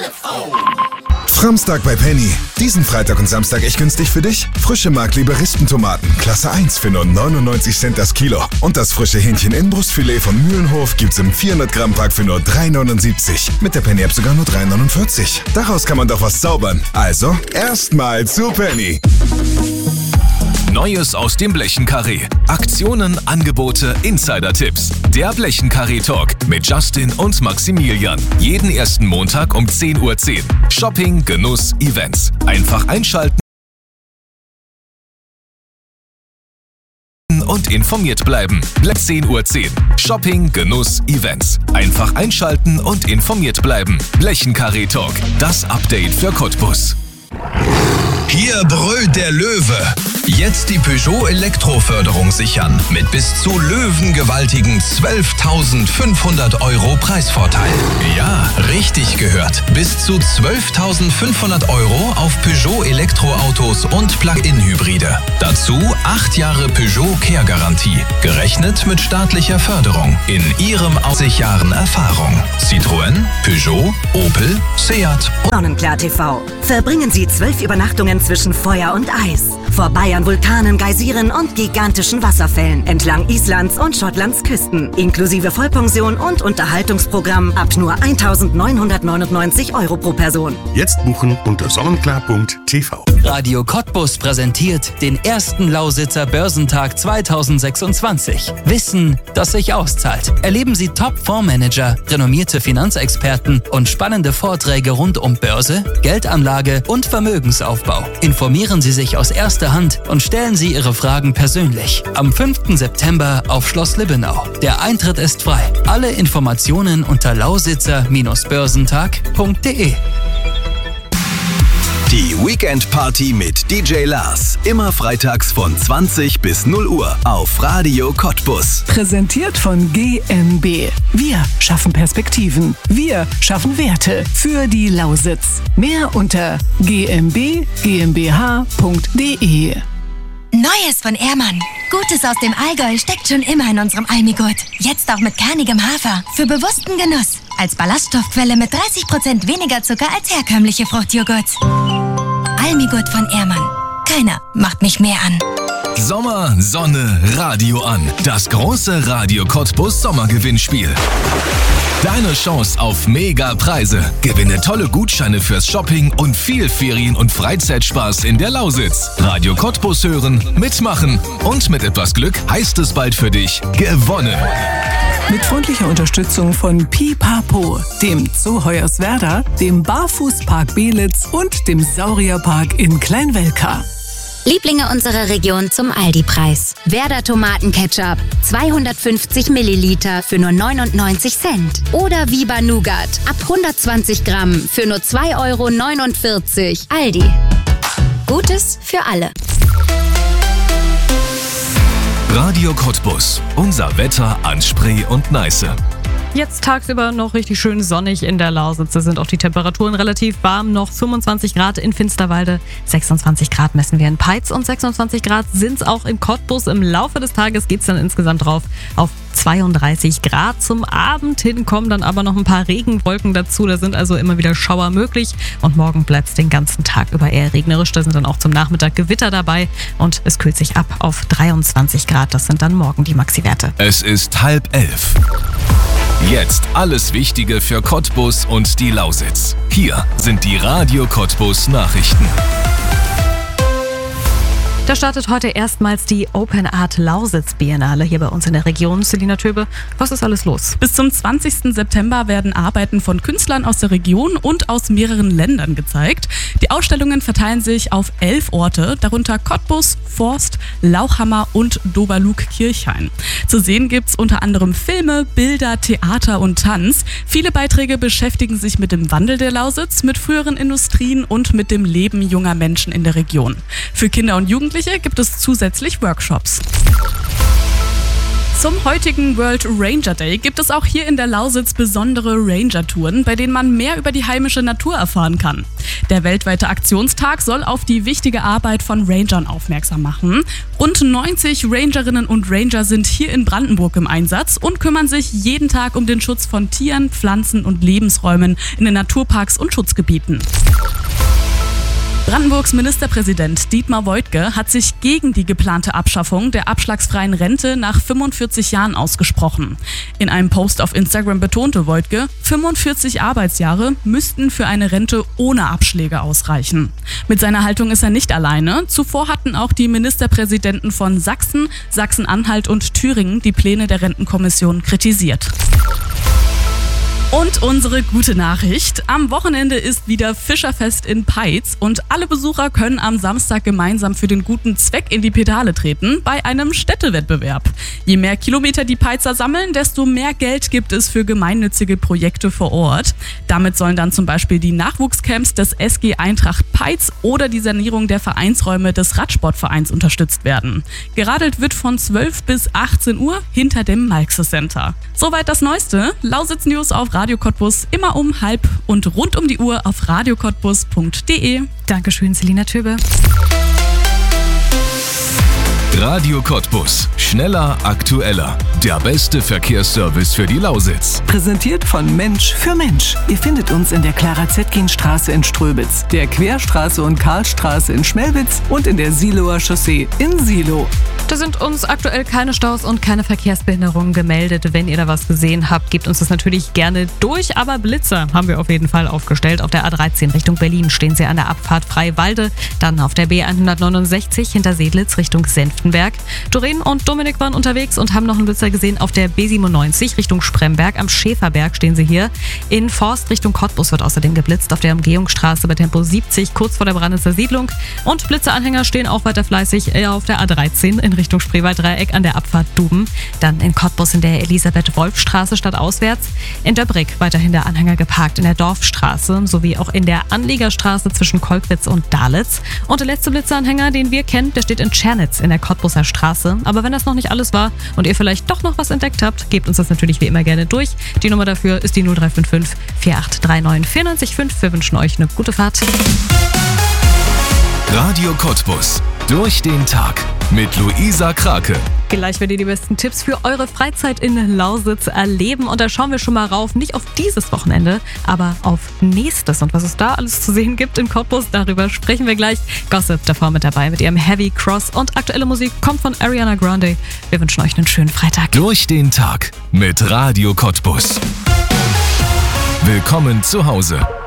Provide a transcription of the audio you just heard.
Framstag bei Penny. Diesen Freitag und Samstag echt günstig für dich? Frische Mark-Liberistentomaten, Klasse 1 für nur 99 Cent das Kilo. Und das frische Hähnchen-Innenbrustfilet von Mühlenhof gibt's im 400-Gramm-Pack für nur 3,79. Mit der Penny-App sogar nur 3,49. Daraus kann man doch was zaubern. Also, erstmal zu Penny. Neues aus dem Blechenkarree. Aktionen, Angebote, Insider-Tipps. Der Blechenkarree-Talk mit Justin und Maximilian. Jeden ersten Montag um 10:10 Uhr. Shopping, Genuss, Events. Einfach einschalten und informiert bleiben. 10:10 Uhr. Shopping, Genuss, Events. Einfach einschalten und informiert bleiben. Blechenkarree-Talk. Das Update für Cottbus. Hier brüllt der Löwe. Jetzt die Peugeot Elektroförderung sichern. Mit bis zu löwengewaltigen 12.500 € Preisvorteil. Ja, richtig gehört. Bis zu 12.500 € auf Peugeot Elektroautos und Plug-in-Hybride. Dazu 8 Jahre Peugeot Care-Garantie. Gerechnet mit staatlicher Förderung. In Ihrem 80 Jahren Erfahrung. Citroën, Peugeot, Opel, Seat und Sonnenklar TV. Verbringen Sie 12 Übernachtungen zwischen Feuer und Eis. Vorbei an Vulkanen, Geysiren und gigantischen Wasserfällen entlang Islands und Schottlands Küsten. Inklusive Vollpension und Unterhaltungsprogramm ab nur 1.999 € pro Person. Jetzt buchen unter sonnenklar.tv. Radio Cottbus präsentiert den ersten Lausitzer Börsentag 2026. Wissen, das sich auszahlt. Erleben Sie Top-Fondsmanager, renommierte Finanzexperten und spannende Vorträge rund um Börse, Geldanlage und Vermögensaufbau. Informieren Sie sich aus erster Hand und stellen Sie Ihre Fragen persönlich. Am 5. September auf Schloss Libbenau. Der Eintritt ist frei. Alle Informationen unter lausitzer-börsentag.de. Die Weekend Party mit DJ Lars. Immer freitags von 20 bis 0 Uhr auf Radio Cottbus. Präsentiert von GmbH. Wir schaffen Perspektiven. Wir schaffen Werte für die Lausitz. Mehr unter gmbh.de. Neues von Ehrmann. Gutes aus dem Allgäu steckt schon immer in unserem Almigurt. Jetzt auch mit kernigem Hafer. Für bewussten Genuss. Als Ballaststoffquelle mit 30% weniger Zucker als herkömmliche Fruchtjoghurts. Almigurt von Ehrmann. Keiner macht mich mehr an. Sommer, Sonne, Radio an. Das große Radio Cottbus Sommergewinnspiel. Deine Chance auf Mega-Preise. Gewinne tolle Gutscheine fürs Shopping und viel Ferien- und Freizeitspaß in der Lausitz. Radio Cottbus hören, mitmachen und mit etwas Glück heißt es bald für dich gewonnen. Mit freundlicher Unterstützung von Pipapo, dem Zoo Hoyerswerda, dem Barfußpark Belitz und dem Saurierpark in Kleinwelka. Lieblinge unserer Region zum Aldi-Preis. Werder Tomatenketchup, 250 Milliliter für nur 99 Cent. Oder Viva Nougat, ab 120 Gramm für nur 2,49 €. Aldi. Gutes für alle. Radio Cottbus. Unser Wetter an Spree und Neiße. Jetzt tagsüber noch richtig schön sonnig in der Lausitz. Da sind auch die Temperaturen relativ warm. Noch 25 Grad in Finsterwalde, 26 Grad messen wir in Peitz und 26 Grad sind es auch in Cottbus. Im Laufe des Tages geht es dann insgesamt drauf auf 32 Grad. Zum Abend hin kommen dann aber noch ein paar Regenwolken dazu. Da sind also immer wieder Schauer möglich. Und morgen bleibt es den ganzen Tag über eher regnerisch. Da sind dann auch zum Nachmittag Gewitter dabei. Und es kühlt sich ab auf 23 Grad. Das sind dann morgen die Maxi-Werte. Es ist 10:30. Jetzt alles Wichtige für Cottbus und die Lausitz. Hier sind die Radio Cottbus Nachrichten. Da startet heute erstmals die Open Art Lausitz Biennale hier bei uns in der Region. Selina Töbe, was ist alles los? Bis zum 20. September werden Arbeiten von Künstlern aus der Region und aus mehreren Ländern gezeigt. Die Ausstellungen verteilen sich auf 11 Orte, darunter Cottbus, Forst, Lauchhammer und Doberlug-Kirchhain. Zu sehen gibt's unter anderem Filme, Bilder, Theater und Tanz. Viele Beiträge beschäftigen sich mit dem Wandel der Lausitz, mit früheren Industrien und mit dem Leben junger Menschen in der Region. Für Kinder und Jugendliche gibt es zusätzlich Workshops. Zum heutigen World Ranger Day gibt es auch hier in der Lausitz besondere Ranger-Touren, bei denen man mehr über die heimische Natur erfahren kann. Der weltweite Aktionstag soll auf die wichtige Arbeit von Rangern aufmerksam machen. Rund 90 Rangerinnen und Ranger sind hier in Brandenburg im Einsatz und kümmern sich jeden Tag um den Schutz von Tieren, Pflanzen und Lebensräumen in den Naturparks und Schutzgebieten. Brandenburgs Ministerpräsident Dietmar Woidke hat sich gegen die geplante Abschaffung der abschlagsfreien Rente nach 45 Jahren ausgesprochen. In einem Post auf Instagram betonte Woidke, 45 Arbeitsjahre müssten für eine Rente ohne Abschläge ausreichen. Mit seiner Haltung ist er nicht alleine. Zuvor hatten auch die Ministerpräsidenten von Sachsen, Sachsen-Anhalt und Thüringen die Pläne der Rentenkommission kritisiert. Und unsere gute Nachricht. Am Wochenende ist wieder Fischerfest in Peitz und alle Besucher können am Samstag gemeinsam für den guten Zweck in die Pedale treten bei einem Städtewettbewerb. Je mehr Kilometer die Peitzer sammeln, desto mehr Geld gibt es für gemeinnützige Projekte vor Ort. Damit sollen dann zum Beispiel die Nachwuchscamps des SG Eintracht Peitz oder die Sanierung der Vereinsräume des Radsportvereins unterstützt werden. Geradelt wird von 12 bis 18 Uhr hinter dem Malxe Center. Soweit das Neueste. Lausitz News auf Radio Cottbus immer um 12:30 und rund um die Uhr auf radiocottbus.de. Dankeschön, Selina Töbe. Radio Cottbus. Schneller, aktueller. Der beste Verkehrsservice für die Lausitz. Präsentiert von Mensch für Mensch. Ihr findet uns in der Clara-Zetkin-Straße in Ströbitz, der Querstraße und Karlstraße in Schmelwitz und in der Siloer Chaussee in Silo. Da sind uns aktuell keine Staus und keine Verkehrsbehinderungen gemeldet. Wenn ihr da was gesehen habt, gebt uns das natürlich gerne durch. Aber Blitzer haben wir auf jeden Fall aufgestellt. Auf der A13 Richtung Berlin stehen sie an der Abfahrt Freiwalde. Dann auf der B169 hinter Sedlitz Richtung Senftenberg. Doreen und Dominik waren unterwegs und haben noch einen Blitzer gesehen auf der B97 Richtung Spremberg. Am Schäferberg stehen sie hier. In Forst Richtung Cottbus wird außerdem geblitzt. Auf der Umgehungsstraße bei Tempo 70 kurz vor der Brandnitzer Siedlung. Und Blitzeranhänger stehen auch weiter fleißig auf der A13 in Richtung Spreewald-Dreieck an der Abfahrt Duben. Dann in Cottbus in der Elisabeth-Wolf-Straße stadtauswärts. In Döbrig weiterhin der Anhänger geparkt in der Dorfstraße sowie auch in der Anliegerstraße zwischen Kolkwitz und Dalitz. Und der letzte Blitzeranhänger, den wir kennen, der steht in Tschernitz in der Cottbuser Straße. Aber wenn das noch nicht alles war und ihr vielleicht doch noch was entdeckt habt, gebt uns das natürlich wie immer gerne durch. Die Nummer dafür ist die 0355 4839 94,5. Wir wünschen euch eine gute Fahrt. Radio Cottbus. Durch den Tag mit Luisa Krake. Gleich werdet ihr die besten Tipps für eure Freizeit in Lausitz erleben. Und da schauen wir schon mal rauf, nicht auf dieses Wochenende, aber auf nächstes. Und was es da alles zu sehen gibt in Cottbus, darüber sprechen wir gleich. Gossip davor mit dabei mit ihrem Heavy Cross. Und aktuelle Musik kommt von Ariana Grande. Wir wünschen euch einen schönen Freitag. Durch den Tag mit Radio Cottbus. Willkommen zu Hause.